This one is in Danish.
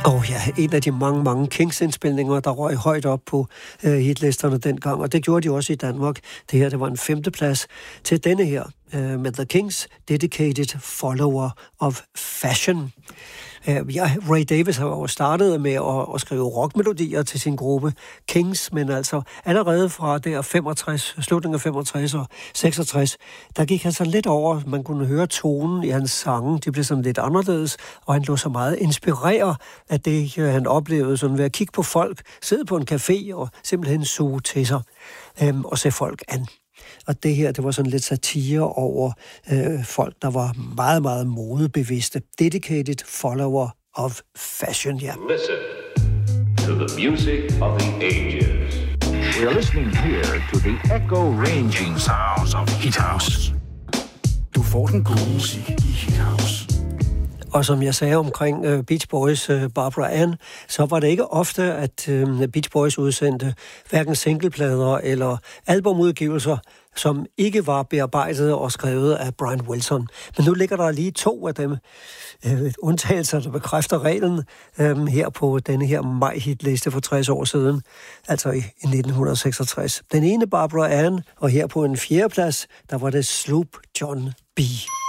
Og ja, en af de mange Kings-indspilninger, der røg højt op på hitlisterne dengang, og det gjorde de også i Danmark. Det her, det var en 5. plads til denne her, med The Kings, Dedicated Follower of Fashion. Ray Davies har jo startet med at skrive rockmelodier til sin gruppe Kings, men altså allerede fra der 65, slutningen af 65 og 66, der gik han så lidt over, man kunne høre tonen i hans sange, de blev sådan lidt anderledes, og han lå så meget inspireret af det, han oplevede, sådan ved at kigge på folk, sidde på en café og simpelthen suge til sig og se folk an. Og det her, det var sådan lidt satire over folk, der var meget modebevidste. Dedicated Follower of Fashion, ja. Listen to the music of the ages. We are listening here to the echo-ranging sounds of Hit House. Du får den gode musik i Hit House. Og som jeg sagde omkring Beach Boys' Barbara Ann, så var det ikke ofte, at Beach Boys udsendte hverken singleplader eller albumudgivelser, som ikke var bearbejdet og skrevet af Brian Wilson. Men nu ligger der lige 2 af dem, undtagelser, der bekræfter reglen, her på denne her maj-hitliste for 60 år siden, altså i 1966. Den ene Barbara Ann, og her på en 4. plads, der var det Sloop John B.